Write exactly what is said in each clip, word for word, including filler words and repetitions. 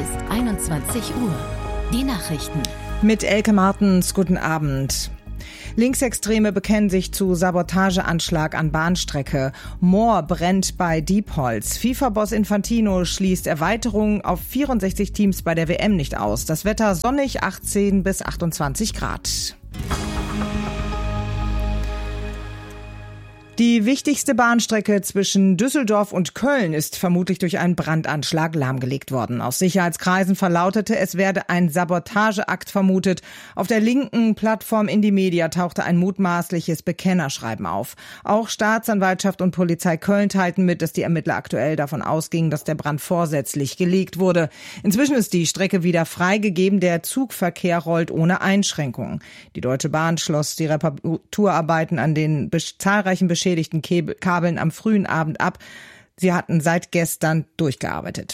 einundzwanzig Uhr. Die Nachrichten. Mit Elke Martens, guten Abend. Linksextreme bekennen sich zu Sabotageanschlag an Bahnstrecke. Moor brennt bei Diepholz. FIFA-Boss Infantino schließt Erweiterung auf vierundsechzig Teams bei der W M nicht aus. Das Wetter sonnig, achtzehn bis achtundzwanzig Grad. Die wichtigste Bahnstrecke zwischen Düsseldorf und Köln ist vermutlich durch einen Brandanschlag lahmgelegt worden. Aus Sicherheitskreisen verlautete, es werde ein Sabotageakt vermutet. Auf der linken Plattform Indymedia tauchte ein mutmaßliches Bekennerschreiben auf. Auch Staatsanwaltschaft und Polizei Köln teilten mit, dass die Ermittler aktuell davon ausgingen, dass der Brand vorsätzlich gelegt wurde. Inzwischen ist die Strecke wieder freigegeben. Der Zugverkehr rollt ohne Einschränkungen. Die Deutsche Bahn schloss die Reparaturarbeiten an den zahlreichen beschädigten Kabeln am frühen Abend ab. Sie hatten seit gestern durchgearbeitet.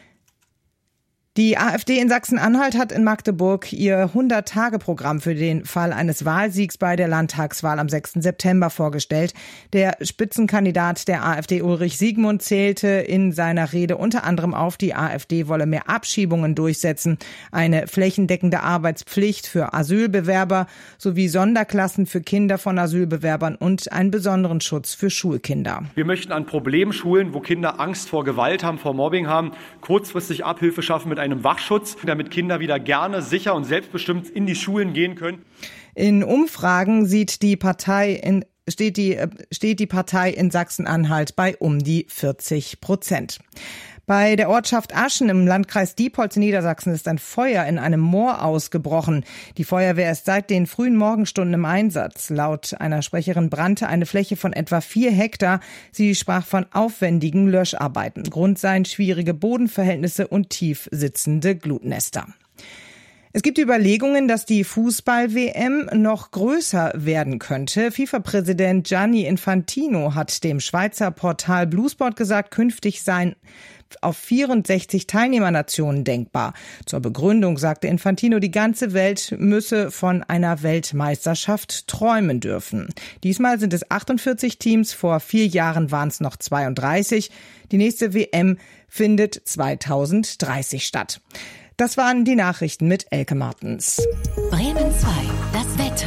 Die AfD in Sachsen-Anhalt hat in Magdeburg ihr hundert-Tage-Programm für den Fall eines Wahlsiegs bei der Landtagswahl am sechsten September vorgestellt. Der Spitzenkandidat der AfD, Ulrich Siegmund, zählte in seiner Rede unter anderem auf, die AfD wolle mehr Abschiebungen durchsetzen, eine flächendeckende Arbeitspflicht für Asylbewerber sowie Sonderklassen für Kinder von Asylbewerbern und einen besonderen Schutz für Schulkinder. Wir möchten an Problemschulen, wo Kinder Angst vor Gewalt haben, vor Mobbing haben, kurzfristig Abhilfe schaffen mit einem Wachschutz, damit Kinder wieder gerne, sicher und selbstbestimmt in die Schulen gehen können. In Umfragen sieht die Partei in, steht die, steht die Partei in Sachsen-Anhalt bei um die vierzig Prozent. Bei der Ortschaft Aschen im Landkreis Diepholz in Niedersachsen ist ein Feuer in einem Moor ausgebrochen. Die Feuerwehr ist seit den frühen Morgenstunden im Einsatz. Laut einer Sprecherin brannte eine Fläche von etwa vier Hektar. Sie sprach von aufwendigen Löscharbeiten. Grund seien schwierige Bodenverhältnisse und tief sitzende Glutnester. Es gibt Überlegungen, dass die Fußball-W M noch größer werden könnte. FIFA-Präsident Gianni Infantino hat dem Schweizer Portal Bluesport gesagt, künftig seien auf vierundsechzig Teilnehmernationen denkbar. Zur Begründung sagte Infantino, die ganze Welt müsse von einer Weltmeisterschaft träumen dürfen. Diesmal sind es achtundvierzig Teams, vor vier Jahren waren es noch zweiunddreißig. Die nächste W M findet zweitausenddreißig statt. Das waren die Nachrichten mit Elke Martens. Bremen zwei, das Wetter.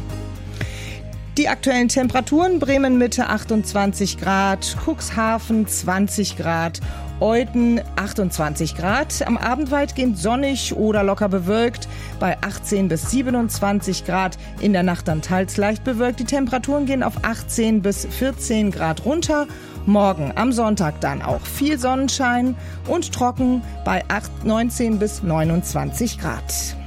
Die aktuellen Temperaturen: Bremen Mitte achtundzwanzig Grad, Cuxhaven zwanzig Grad, Euthen achtundzwanzig Grad, am Abend weitgehend sonnig oder locker bewölkt bei achtzehn bis siebenundzwanzig Grad, in der Nacht dann teils leicht bewölkt. Die Temperaturen gehen auf achtzehn bis vierzehn Grad runter. Morgen am Sonntag dann auch viel Sonnenschein und trocken bei neunzehn bis neunundzwanzig Grad.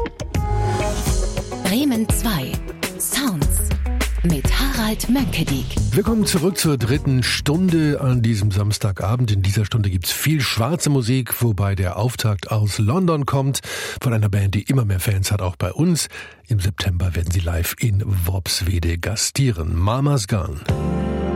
Bremen zwei, Sounds mit Harald Mönckedik. Willkommen zurück zur dritten Stunde an diesem Samstagabend. In dieser Stunde gibt's viel schwarze Musik, wobei der Auftakt aus London kommt, von einer Band, die immer mehr Fans hat, auch bei uns. Im September werden sie live in Worpswede gastieren. Mama's Gone.